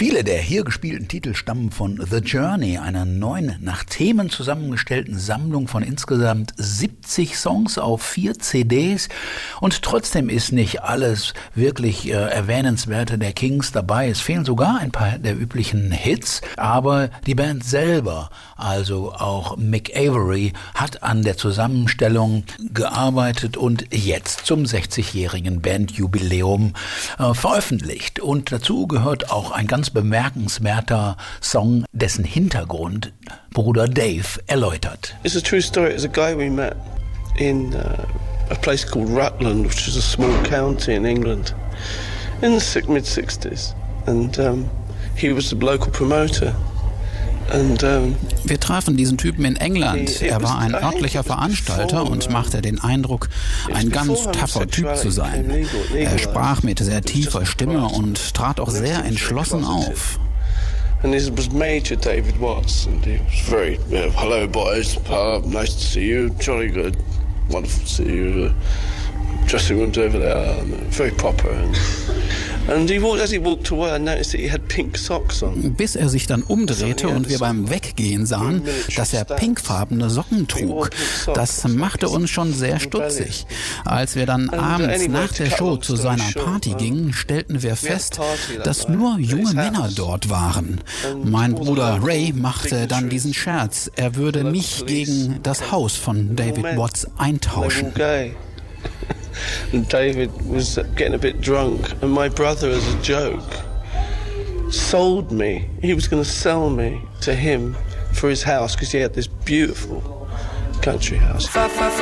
Viele der hier gespielten Titel stammen von The Journey, einer neuen, nach Themen zusammengestellten Sammlung von insgesamt 70 Songs auf 4 CDs. Und trotzdem ist nicht alles wirklich Erwähnenswerte der Kings dabei. Es fehlen sogar ein paar der üblichen Hits. Aber die Band selber, also auch Mick Avory, hat an der Zusammenstellung gearbeitet und jetzt zum 60-jährigen Bandjubiläum veröffentlicht. Und dazu gehört auch ein ganz bemerkenswerter Song, dessen Hintergrund Bruder Dave erläutert. It's a true story. It's a guy we met in a place called Rutland, which is a small county in England, in the mid-60s. And he was the local promoter. Wir trafen diesen Typen in England. Er war ein örtlicher Veranstalter und machte den Eindruck, ein ganz tougher Typ zu sein. Er sprach mit sehr tiefer Stimme und trat auch sehr entschlossen auf. And this was Major David Watts, and he was very, hello boys, nice to see you, jolly good, wonderful to see you. Dressing rooms over there, very proper. And as he walked away, I noticed that he had pink socks on. Bis er sich dann umdrehte und wir beim Weggehen sahen, dass er pinkfarbene Socken trug. Das machte uns schon sehr stutzig. Als wir dann abends nach der Show zu seiner Party gingen, stellten wir fest, dass nur junge Männer dort waren. Mein Bruder Ray machte dann diesen Scherz, er würde mich gegen das Haus von David Watts eintauschen. And David was getting a bit drunk, and my brother, as a joke, sold me. He was going to sell me to him for his house because he had this beautiful country house.